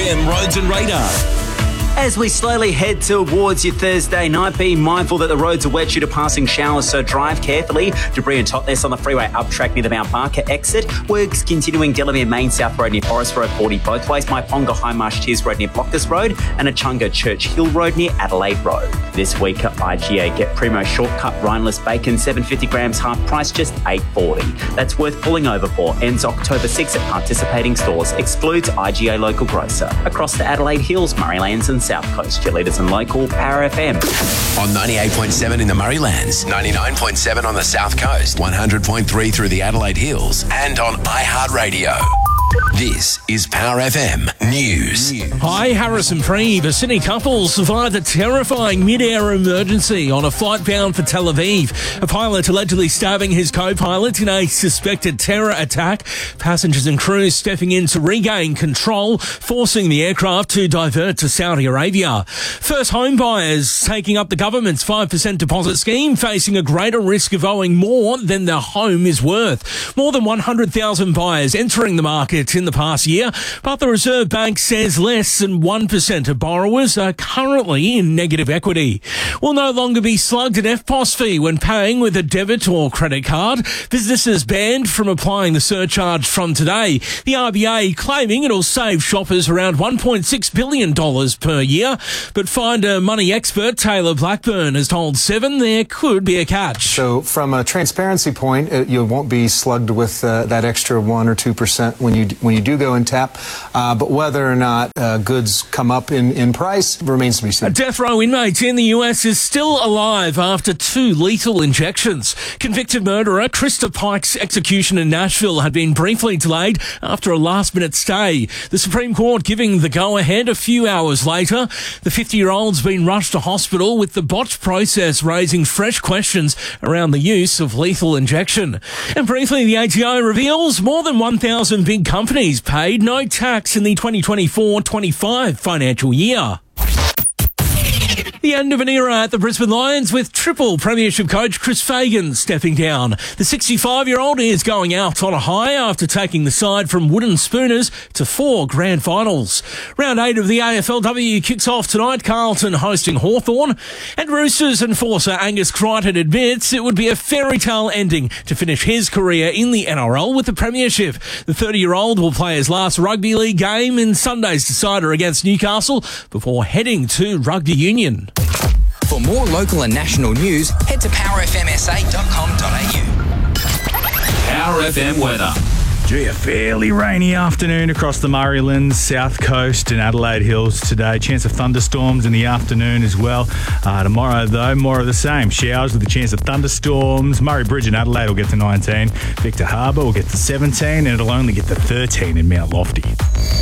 FM Roads and Radar. As we slowly head towards your Thursday night, be mindful that the roads are wet due to passing showers, so drive carefully. Debris and hotness on the freeway up track near the Mount Barker exit. Works continuing Delamere Main South Road near Forest Road 40 both ways. Myponga High Marsh Tears Road near Blockers Road and Achunga Church Hill Road near Adelaide Road. This week at IGA, get Primo Shortcut Rineless Bacon, 750 grams half price, just $8.40. That's worth pulling over for. Ends October 6 at participating stores. Excludes IGA local grocer. Across the Adelaide Hills, Murraylands and South Coast, your leaders and local Power FM. On 98.7 in the Murraylands, 99.7 on the South Coast, 100.3 through the Adelaide Hills, and on iHeartRadio. This is Power FM News. Hi, Harrison Preeve. A Sydney couple survived a terrifying mid-air emergency on a flight bound for Tel Aviv. A pilot allegedly stabbing his co-pilot in a suspected terror attack. Passengers and crews stepping in to regain control, forcing the aircraft to divert to Saudi Arabia. First home buyers taking up the government's 5% deposit scheme, facing a greater risk of owing more than their home is worth. More than 100,000 buyers entering the market in the past year, but the Reserve Bank says less than 1% of borrowers are currently in negative equity. Will no longer be slugged an FPOS fee when paying with a debit or credit card. Businesses banned from applying the surcharge from today. The RBA claiming it'll save shoppers around $1.6 billion per year, but Finder money expert Taylor Blackburn has told Seven there could be a catch. So from a transparency point, you won't be slugged with that extra 1 or 2% when you do go and tap, but whether or not goods come up in price remains to be seen. A death row inmate in the US is still alive after 2 lethal injections. Convicted murderer Krista Pike's execution in Nashville had been briefly delayed after a last-minute stay. The Supreme Court giving the go-ahead a few hours later. The 50-year-old's been rushed to hospital with the botched process raising fresh questions around the use of lethal injection. And briefly, the ATO reveals more than 1,000 big companies paid no tax in the 2024-25 financial year. The end of an era at the Brisbane Lions with triple premiership coach Chris Fagan stepping down. The 65-year-old is going out on a high after taking the side from wooden spooners to 4 grand finals. Round 8 of the AFLW kicks off tonight, Carlton hosting Hawthorn. And Roosters enforcer Angus Crichton admits it would be a fairy tale ending to finish his career in the NRL with the premiership. The 30-year-old will play his last rugby league game in Sunday's decider against Newcastle before heading to rugby union. For more local and national news, head to powerfmsa.com.au. Power FM weather. Gee, a fairly rainy afternoon across the Murraylands, South Coast and Adelaide Hills today. Chance of thunderstorms in the afternoon as well. Tomorrow, though, more of the same. Showers with a chance of thunderstorms. Murray Bridge in Adelaide will get to 19. Victor Harbour will get to 17 and it'll only get to 13 in Mount Lofty.